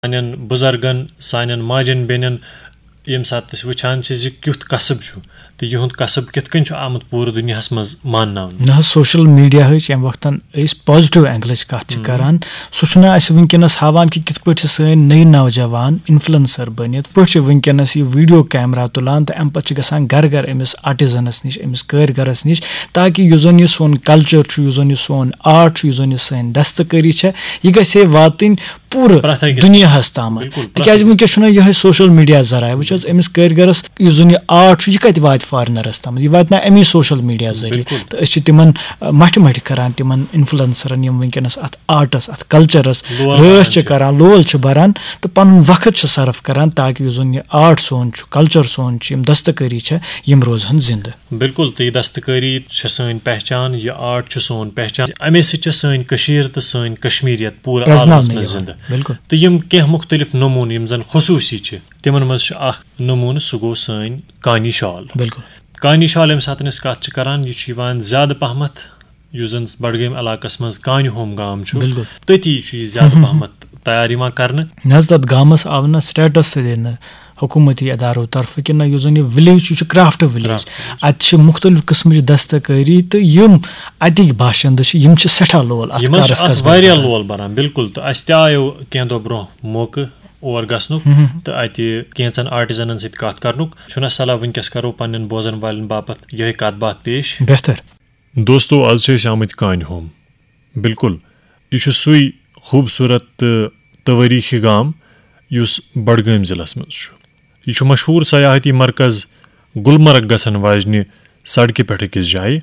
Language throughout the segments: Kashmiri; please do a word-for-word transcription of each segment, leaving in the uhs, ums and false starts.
سانٮ۪ن بُزرگن سانٮ۪ن ماجٮ۪ن بیٚنٮ۪ن ییٚمہِ ساتہٕ أسۍ وٕچھان چھِ زِ کیُتھ قصب چھُ تہٕ یِہُنٛد قصب کِتھ کٔنۍ چھُ آمُت پوٗرٕ دُنیاہس منٛز مانناونہٕ. نہ حظ سوشل میٖڈیاہٕچ ییٚمہِ وقتن أسۍ پازٹِو اینٛگلٕچ کتھ چھِ کران سُہ چھُنہٕ اَسہِ وٕنکیٚنس ہاوان کہِ کِتھ پٲٹھۍ چھِ سٲنۍ نٔے نوجوان اِنفلنسر بٔنِتھ کِتھ پٲٹھۍ چھِ وٕنکیٚنس یہِ ویٖڈیو کیمرا تُلان تہٕ اَمہِ پتہٕ چھِ گژھان گرٕ گرٕ أمِس آرٹِزنس نِش أمِس کٲرگرس نِش تاکہِ یُس زن یہِ سون کلچر چھُ یُس زن یہِ سون آرٹ چھُ یُس زن یہِ سٲنۍ دستکٲری چھےٚ یہِ گژھِ ہے واتٕنۍ پوٗرٕ دُنیاہس تامتھ تِکیازِ وٕنکیٚس چھُنہٕ یِہوے سوشل میٖڈیا ذرایع وٕچھ حظ أمِس کٲرگرس یُس زن یہِ آرٹ چھُ یہِ کتہِ واتہِ فارنرس تامتھ یہِ واتہِ نہ امی سوشل میٖڈیا ذٔریعہٕ تہٕ أسۍ چھِ تِمن مٹھِ مٹھِ کران تِمن انفلنسرن یِم وٕنکیٚنس اتھ آرٹس اتھ کلچرس رٲچھ چھِ کران لول چھِ بران تہٕ پنُن وقت چھِ صرف کران تاکہِ یُس زن یہِ آرٹ سون چھُ کلچر سون چھُ یِم دستکٲری چھےٚ یِم روزہن زنٛدٕ. بالکل تہٕ یہِ دستکٲری چھےٚ سٲنۍ پہچان یہِ آرٹ چھُ سون پہچان اَمے سۭتۍ چھِ سٲنۍ کٔشیٖر تہٕ سٲنۍ کشمیٖریت پوٗرٕ عالمس منٛز زنٛدٕ. بالکل تہٕ یِم کینٛہہ مُختٔلِف نموٗنہٕ یِم زن خصوٗصی چھِ تِمن منٛز چھُ اکھ نموٗنہٕ سُہ گوٚو سٲنۍ کانی شال. بالکل کانی شال ییٚمہِ ساتہٕ أسۍ کتھ چھِ کران یہِ چھُ یِوان زیادٕ پہمتھ یُس زن بڈگٲمۍ علاقس منٛز کانہِ ہوم گام چھُ تٔتی چھُ یہِ زیادٕ پہمتھ تیار یِوان کرنہٕ. نہ حظ تتھ گامس آو نہٕ سٹیٹس تہِ دِنہٕ حکوٗمتی ادارو طرفہٕ کِنہٕ یُس زن یہِ وِلیج چھُ یہِ چھُ کرافٹ وِلیج اتہِ چھِ مُختٔلِف قٕسمٕچ دستکٲری تہٕ یِم اتِکۍ باشنٛدٕ چھِ یِم چھِ سٮ۪ٹھاہ لول اتھ واریاہ لول بران. بالکل تہٕ اسہِ تہِ آیو کینٛہہ دۄہ برونٛہہ موقعہٕ اور گژھنُک تہٕ اتہِ کینٛژن آرٹِزنن سۭتۍ کتھ کرنُک چھُنہ صلح وٕنکیٚس کرو پننٮ۪ن بوزن والٮ۪ن باپتھ یِہے کتھ باتھ پیش. بہتر دوستو آز چھِ أسۍ آمٕتۍ کانہِ ہوم. بالکل یہِ چھُ سُے خوٗبصوٗرت تہٕ تٲریٖخی گام یُس بڈگٲمۍ ضلعس منٛز چھُ. یہِ چھُ مشہوٗر سیاحتی مرکز گُلمرگ گژھن واجنہِ سڑکہِ پٮ۪ٹھ أکِس جایہِ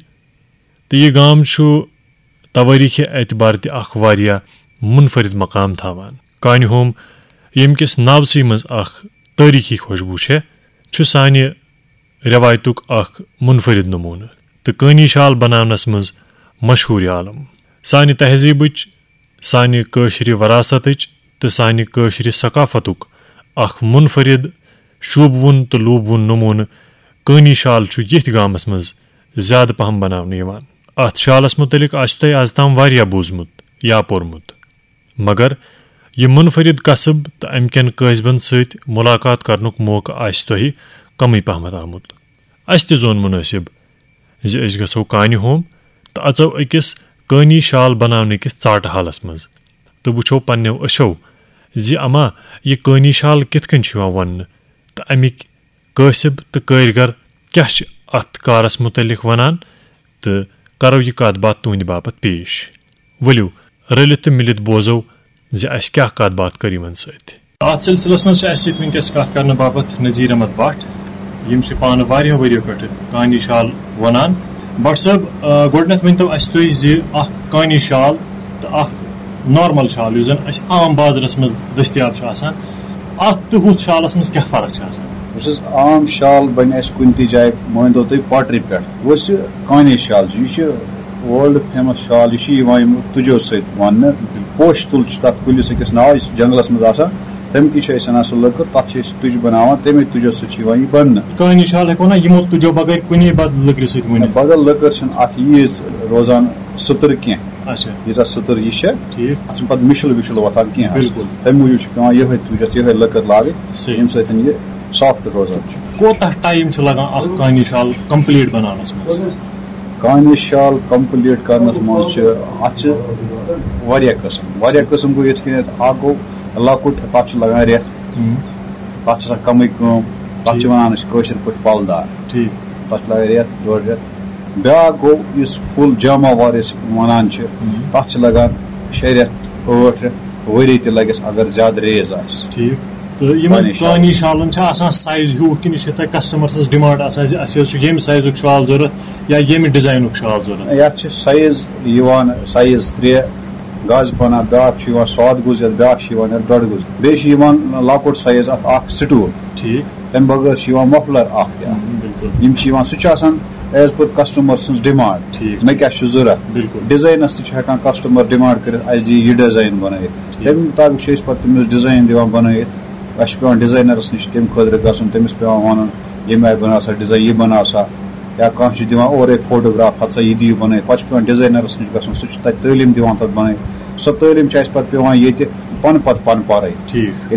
تہٕ یہِ گام چھُ توٲریٖخی اعتبار تہِ اکھ واریاہ مُنفرد مقام تھاوان. کانہِ ہوم ییٚمہِ کِس ناوسٕے منٛز اکھ تٲریٖخی خوشبوٗ چھےٚ چھُ سانہِ رٮ۪وایتُک اکھ مُنفرد نموٗنہٕ تہٕ کٲنی شال بناونس منٛز مشہوٗر عالم. سانہِ تہذیٖبٕچ سانہِ کٲشرِ وراثتٕچ تہٕ سانہِ کٲشرِ ثقافتُک اکھ مُنفرد شوٗبوُن تہٕ لوٗبوُن نموٗنہٕ کٲنی شال چھُ ییٚتھۍ گامس منٛز زیادٕ پہم بناونہٕ یِوان. اتھ شالس مُتعلق آسہِ تۄہہِ آز تام واریاہ بوٗزمُت یا پوٚرمُت مگر یہِ مُنفرد قصب تہٕ امہِ کٮ۪ن قٲصبن سۭتۍ مُلاقات کرنُک موقعہٕ آسہِ تۄہہِ کمٕے پہمتھ آمُت. اسہِ تہِ زون مُنٲسِب زِ أسۍ گژھو کانہِ ہوم تہٕ اژو أکِس کٲنی شال بناونٕکِس ژاٹہٕ حالس منٛز تہٕ وٕچھو پننٮ۪و أچھو زِ اما یہِ کٲنی شال کِتھ کٔنۍ چھُ یِوان ووننہٕ تہٕ امیِکۍ قٲصب تہٕ کٲرگر کیاہ چھِ اتھ کارس مُتعلق ونان تہٕ کرو یہِ کتھ باتھ تُہنٛدِ باپتھ پیش. ؤلِو رٔلِتھ تہٕ مِلِتھ بوزو زِ اسہِ کیاہ کتھ باتھ کٔر یِمن سۭتۍ. اتھ سلسلس منٛز چھِ اسہِ سۭتۍ وٕنکیٚس کتھ کرنہٕ باپتھ نذیٖر احمد بٹ یِم چھِ پانہٕ واریاہو ؤرۍیو پٮ۪ٹھٕ کانی شال وونان. بٹ صٲب گۄڈٕنیتھ ؤنۍتو اسہِ تُہۍ زِ اکھ کانی شال تہٕ اکھ نارمل شال یُس زن اسہِ عام بازرس منٛز دٔستیاب چھُ آسان اتھ تہٕ ہُتھ شالس منٛز کیاہ فرق چھِ آسان؟ بہٕ چھُس عام شال بنہِ اسہِ کُنہِ تہِ جایہِ مٲنۍتو تُہۍ پاٹری پٮ۪ٹھ یُس یہِ کانی شال چھُ یہِ چھُ وٲرلڈ فیمس شال یہِ چھُ یِوان یِم تُجو سۭتۍ ووننہٕ. پوشہِ تُل چھُ تتھ کُلِس أکِس ناو یہِ چھُ جنگلس منٛز آسان تمہِ کِنۍ چھِ أسۍ انان سُہ لٔکٕر تتھ چھِ أسۍ تُجہِ بناوان تمے تُجو سۭتۍ چھُ یِوان یہِ بننہٕ. کانی شال ہیٚکو نا یِمو تُجو بغٲر کُنی بدل لٔکرِ سۭتۍ ؤنِتھ؟ بدل لٔکٕر چھنہٕ اتھ ییٖژ روزان سٕتٕر کینٛہہ. اچھا ییٖژاہ سٕتٕر یہِ چھےٚ ٹھیٖک اتھ چھُنہٕ پتہٕ مِشُل وِشُل وۄتھان کینٛہہ. بالکل تمہِ موٗجوٗب چھُ پیوان یِہے تُج اتھ یِہے لٔکٕر لاگٕنۍ ییٚمہِ سۭتۍ یہِ سافٹ روزان چھُ. کوتاہ ٹایم چھُ لگان اکھ کانی شال کمپلیٖٹ بناونس منٛز؟ کانی شال کمپلیٖٹ کرنس منٛز چھِ اتھ چھِ واریاہ قٕسم واریاہ قٕسم گوٚو یِتھ کٔنٮ۪تھ اکھ گوٚو لۄکُٹ تتھ چھُ لگان رٮ۪تھ تتھ چھِ آسان کمٕے کٲم تتھ چھِ ونان أسۍ کٲشِر پٲٹھۍ پلدار ٹھیٖک تتھ چھُ لگان رٮ۪تھ ڈۄڑ رٮ۪تھ. بیاکھ گوٚو یُس فُل جامہ وار أسۍ ونان چھِ تتھ چھِ لگان شیٚے رٮ۪تھ ٲٹھ رٮ۪تھ ؤری تہِ لگٮ۪س اگر زیادٕ ریز آسہِ. ٹھیٖک تہٕ یِمن کانی شالن چھا آسان سایز ہیوٗ کِنہٕ یہِ چھِ تۄہہِ کسٹمر سٕنٛز ڈِمانڈ آسان زِ اَسہِ حظ چھُ ییٚمہِ سایزُک شال ضوٚرتھ یا ییٚمہِ ڈِزاینُک شال ضوٚرتھ؟ یتھ چھِ سایز یِوان سایز ترٛےٚ گز پنہ بیاکھ چھُ یِوان سادٕ گُز یتھ بیاکھ چھُ یِوان یتھ ڈۄڑ گُز بیٚیہِ چھُ یِوان لۄکُٹ سایز اتھ اکھ سٹوٗل. ٹھیٖک تمہِ بغٲر چھُ یِوان مفلر اکھ تہِ اتھ یِم چھِ یِوان سُہ چھُ آسان ایز پر کسٹمر سٕنٛز ڈِمانڈ مےٚ کیاہ چھُ ضوٚرتھ. ڈِزاینس تہِ چھُ ہیٚکان کسٹمر ڈِمانڈ کٔرِتھ اَسہِ دِ یہِ ڈِزاین بنٲیِتھ تمہِ مُطابق چھِ أسۍ پتہٕ تٔمِس ڈِزاین دِوان بنٲیِتھ. اَسہِ چھُ پیوان ڈِزاینرس نِش تمہِ خٲطرٕ گژھُن تٔمِس پیوان ونُن ییٚمہِ آیہِ بناو سا ڈِزاین یہِ بناو سا یا کانٛہہ چھُ دِوان اورے فوٹوگراف پتہٕ سا یہِ دِیِو بنٲیِتھ پتہٕ چھُ پیوان ڈِزاینرس نِش گژھُن سُہ چھُ تتہِ تعلیٖم دِوان تتھ بنٲیِتھ. سۄ تعلیٖم چھِ اَسہِ پتہٕ پیوان ییٚتہِ pan pat pan parai.